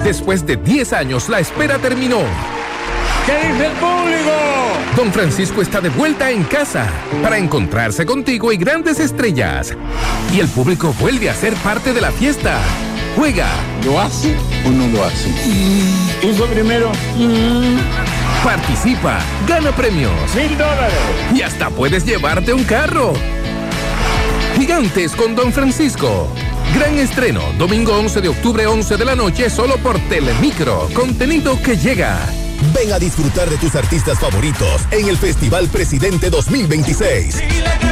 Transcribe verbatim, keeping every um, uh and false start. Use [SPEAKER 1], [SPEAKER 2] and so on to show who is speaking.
[SPEAKER 1] Después de diez años, la espera terminó.
[SPEAKER 2] ¿Qué dice el público?
[SPEAKER 1] Don Francisco está de vuelta en casa para encontrarse contigo y grandes estrellas. Y el público vuelve a ser parte de la fiesta. Juega.
[SPEAKER 2] ¿Lo hace o no lo hace? Mm. Hizo primero. Mm.
[SPEAKER 1] Participa, gana premios.
[SPEAKER 2] Mil dólares.
[SPEAKER 1] Y hasta puedes llevarte un carro. Gigantes con Don Francisco. Gran estreno, domingo once de octubre, once de la noche, solo por Telemicro. Contenido que llega.
[SPEAKER 3] Ven a disfrutar de tus artistas favoritos en el Festival Presidente dos mil veintiséis.